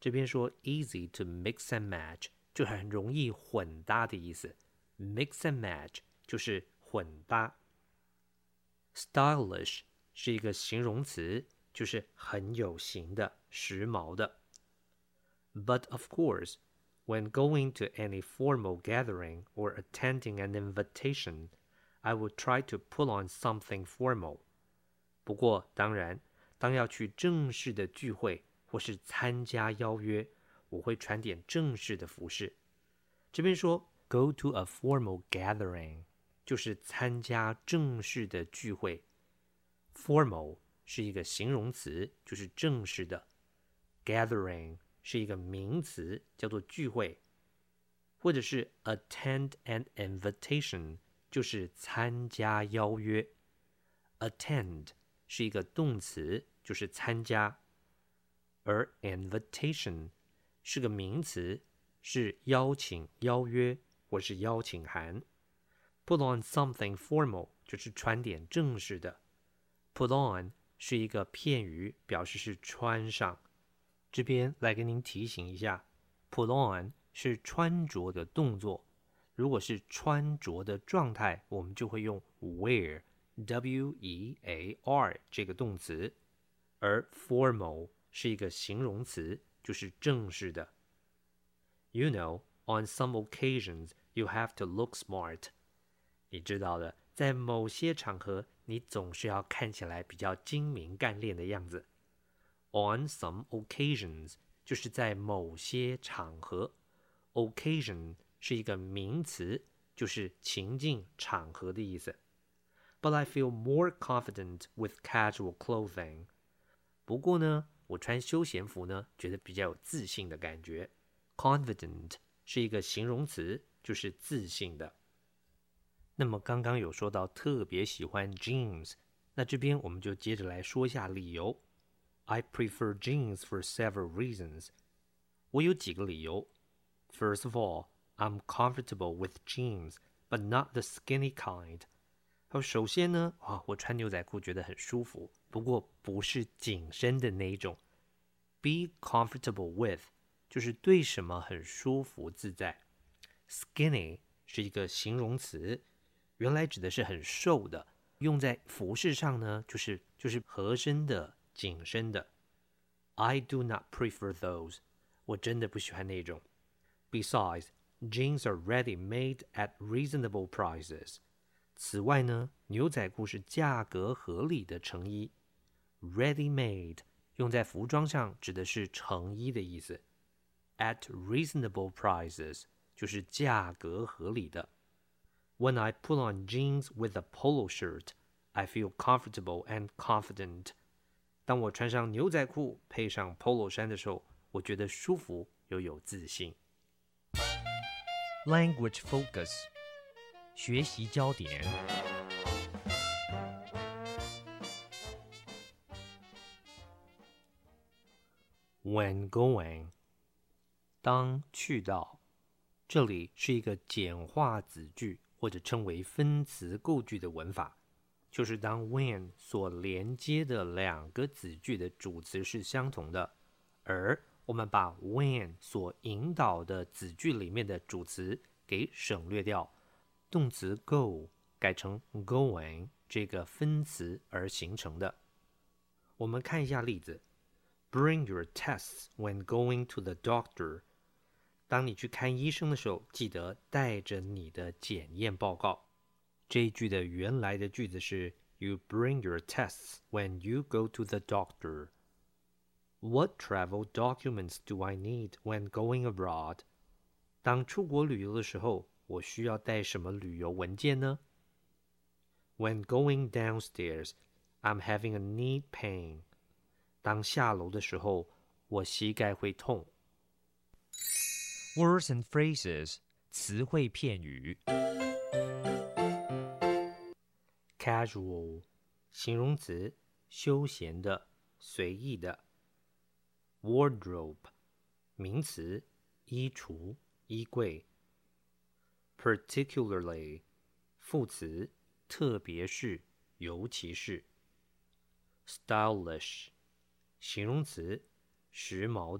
这边说 easy to mix and match 就很容易混搭的意思， mix and match 就是混搭。 Stylish 是一个形容词，就是很有型的，时髦的。 But of course, when going to any formal gathering or attending an invitation, I would try to put on something formal. 不过当然，当要去正式的聚会或是参加邀约，我会穿点正式的服饰。这边说 go to a formal gathering 就是参加正式的聚会。 Formal 是一个形容词，就是正式的。 Gathering 是一个名词，叫做聚会。或者是 attend an invitation 就是参加邀约。 Attend 是一个动词，就是参加。而 invitation 是个名词，是邀请、邀约或是邀请函。 Put on something formal 就是穿点正式的。 Put on 是一个片语，表示是穿上。这边来跟您提醒一下， Put on 是穿着的动作，如果是穿着的状态，我们就会用 wear W-E-A-R 这个动词。而 formal 是一个形容词，就是正式的。 You know, on some occasions you have to look smart. 你知道的，在某些场合你总是要看起来比较精明干练的样子。 On some occasions 就是在某些场合。 Occasion 是一个名词，就是情境、场合的意思。 But I feel more confident with casual clothing. 不过呢，我穿休闲服呢，觉得比较有自信的感觉。 Confident 是一个形容词，就是自信的。那么刚刚有说到特别喜欢 jeans， 那这边我们就接着来说一下理由。 I prefer jeans for several reasons. 我有几个理由。 First of all, I'm comfortable with jeans, but not the skinny kind. 首先呢，我穿牛仔裤觉得很舒服，不过不是紧身的那一种。Be comfortable with 就是对什么很舒服自在。 Skinny 是一个形容词，原来指的是很瘦的，用在服饰上呢，就是合身的、紧身的。 I do not prefer those. 我真的不喜欢那种。 Besides, jeans are ready-made at reasonable prices. 此外呢，牛仔裤是价格合理的成衣。 Ready-made 用在服装上指的是成衣的意思。 At reasonable prices 就是价格合理的。 When I put on jeans with a polo shirt, I feel comfortable and confident. 当我穿上牛仔裤配上 polo 衫的时候，我觉得舒服又有自信。 Language focus 学习焦点。 When going 当去到，这里是一个简化子句或者称为分词构句的文法，就是当 when 所连接的两个子句的主词是相同的，而我们把 when 所引导的子句里面的主词给省略掉，动词 go 改成 going 这个分词而形成的。我们看一下例子。Bring your tests when going to the doctor. 当你去看医生的时候，记得带着你的检验报告。这一句的原来的句子是 You bring your tests when you go to the doctor. What travel documents do I need when going abroad? 当出国旅游的时候，我需要带什么旅游文件呢？ When going downstairs, I'm having a knee pain. 当下楼的时候，我膝盖会痛。 Words and phrases 词汇片语。 Casual 形容词，休闲的、随意的。Wardrobe 名词，衣橱、衣柜。Particularly 副词，特别是、尤其是。Stylish 形容词，时髦的。